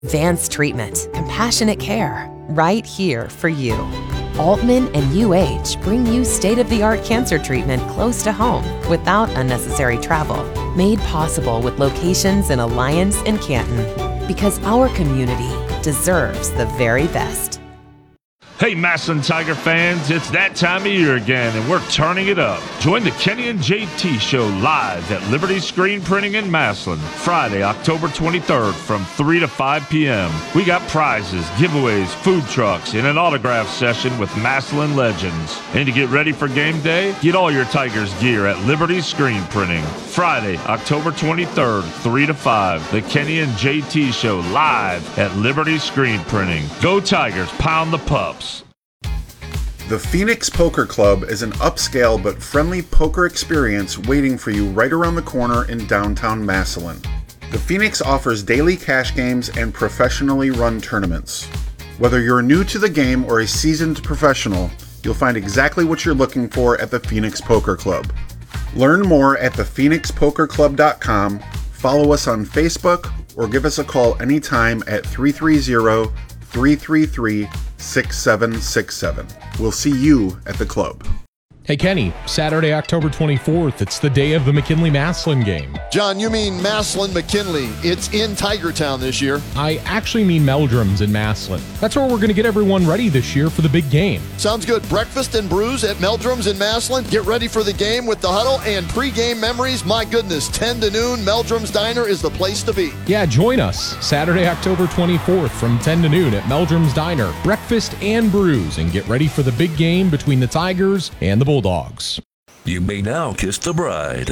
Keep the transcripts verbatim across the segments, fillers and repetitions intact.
Advanced treatment, compassionate care, right here for you. Altman and U H bring you state-of-the-art cancer treatment close to home without unnecessary travel. Made possible with locations in Alliance and Canton. Because our community deserves the very best. Hey, Massillon Tiger fans, it's that time of year again, and we're turning it up. Join the Kenny and J T Show live at Liberty Screen Printing in Massillon, Friday, October twenty-third from three to five p.m. We got prizes, giveaways, food trucks, and an autograph session with Massillon legends. And to get ready for game day, get all your Tigers gear at Liberty Screen Printing. Friday, October twenty-third, three to five, the Kenny and J T Show live at Liberty Screen Printing. Go Tigers, pound the pups. The Phoenix Poker Club is an upscale but friendly poker experience waiting for you right around the corner in downtown Massillon. The Phoenix offers daily cash games and professionally run tournaments. Whether you're new to the game or a seasoned professional, you'll find exactly what you're looking for at the Phoenix Poker Club. Learn more at the phoenix poker club dot com, follow us on Facebook, or give us a call anytime at three three zero, three three three, six seven six seven. We'll see you at the club. Hey, Kenny, Saturday, October twenty-fourth, it's the day of the McKinley-Massillon game. John, you mean Massillon-McKinley. It's in Tigertown this year. I actually mean Meldrum's in Massillon. That's where we're going to get everyone ready this year for the big game. Sounds good. Breakfast and brews at Meldrum's in Massillon. Get ready for the game with the huddle and pre-game memories. My goodness, ten to noon, Meldrum's Diner is the place to be. Yeah, join us Saturday, October twenty-fourth from ten to noon at Meldrum's Diner. Breakfast and brews, and get ready for the big game between the Tigers and the Bulldogs. You may now kiss the bride.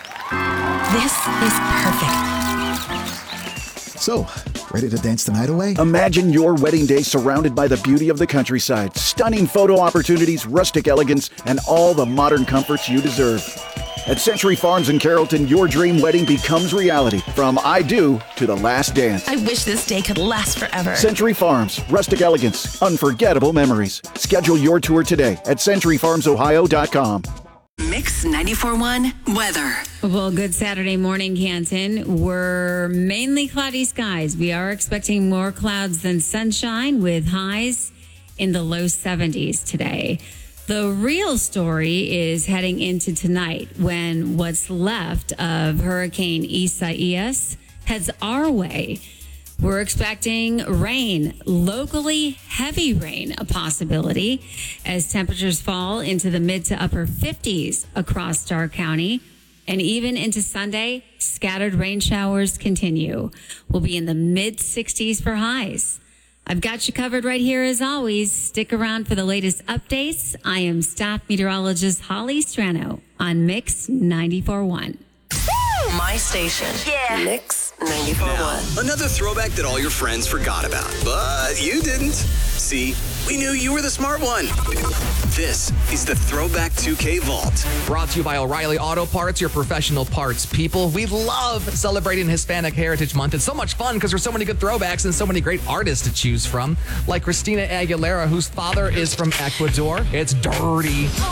This is perfect. So, ready to dance the night away? Imagine your wedding day surrounded by the beauty of the countryside, stunning photo opportunities, rustic elegance, and all the modern comforts you deserve. At Century Farms in Carrollton, your dream wedding becomes reality. From I do to the last dance. I wish this day could last forever. Century Farms, rustic elegance, unforgettable memories. Schedule your tour today at century farms ohio dot com. Mix ninety-four point one weather. Well, good Saturday morning, Canton. We're mainly cloudy skies. We are expecting more clouds than sunshine with highs in the low seventies today. The real story is heading into tonight when what's left of Hurricane Isaias heads our way. We're expecting rain, locally heavy rain, a possibility as temperatures fall into the mid to upper fifties across Starr County. And even into Sunday, scattered rain showers continue. We'll be in the mid sixties for highs. I've got you covered right here as always. Stick around for the latest updates. I am staff meteorologist Holly Strano on Mix ninety-four point one. My station. Yeah. Mix ninety-four point one. Another throwback that all your friends forgot about, but you didn't. See, we knew you were the smart one. This is the Throwback two K Vault. Brought to you by O'Reilly Auto Parts, your professional parts people. We love celebrating Hispanic Heritage Month. It's so much fun because there's so many good throwbacks and so many great artists to choose from, like Christina Aguilera, whose father is from Ecuador. It's dirty.